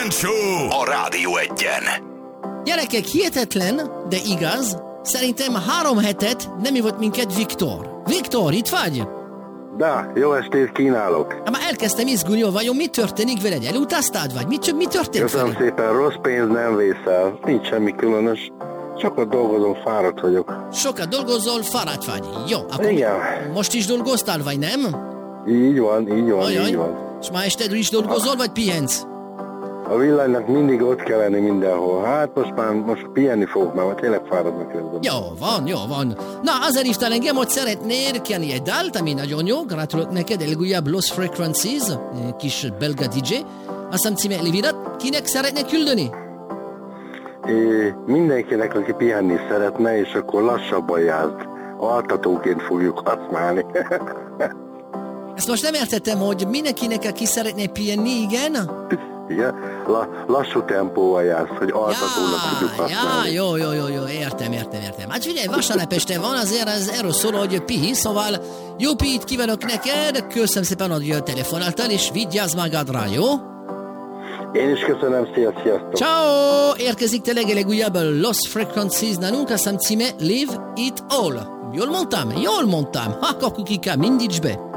Kejfel Show a Rádió Egyen. Gyerekek, hihetetlen, de igaz, szerintem 3 hetet nem hívott minket Viktor. Viktor, itt vagy? De, jó estét kínálok. Már elkezdtem izgulni, hogy vajon mi történik veled? Elutaztad vagy? Mi történt Köszönöm veled? szépen, rossz pénz nem vészel. Nincs semmi különös. Sokat dolgozom, fáradt vagyok. Sokat dolgozol, fáradt vagy. Jó, akkor Igen. most is dolgoztál, vagy nem? Így van. Ajaj. És ma este is dolgozol, vagy pihensz? A villanynak mindig ott kell lenni mindenhol. Hát most pihenni fogok már, mert tényleg fáradtnak érzem. Jó van. Na, azért hívtál engem, hogy szeretnél kérni egy dalt, ami nagyon jó. Gratulok neked, legújabb Lost Frequencies, kis belga DJ. Aztán címe Lividat. Kinek szeretnél küldeni? Mindenkinek, aki pihenni szeretne, és akkor lassabban járd. Altatóként fogjuk használni. Ezt most nem értettem, hogy mindenkinek, aki szeretné pihenni, igen? Igen, lassú tempóval jársz, hogy altatónak tudjuk használni. Jó, értem. Hát figyelj, vasárnap este van, azért ez erről szól, hogy pihi, szóval jó pihit kívánok neked, köszönöm szépen, hogy telefonáltál, és vigyázz magadra, jó? Én is köszönöm, sziasztok! Ciao! Érkezik tényleg a legújabb Lost Frequencies nálunk, aztán címe Live It All. Jól mondtam? Ha, kakukika, mindíts be!